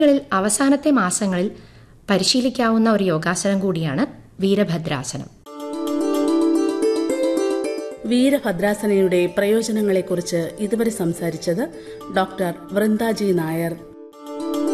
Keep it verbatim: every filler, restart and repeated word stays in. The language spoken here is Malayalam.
അവസാനത്തെ മാസങ്ങളിൽ പരിശീലിക്കാവുന്ന ഒരു യോഗാസനം കൂടിയാണ് വീരഭദ്രാസനം. വീരഭദ്രാസനയുടെ പ്രയോജനങ്ങളെക്കുറിച്ച് ഇതുവരെ സംസാരിച്ചത് ഡോക്ടർ വൃന്ദാജി നായർ.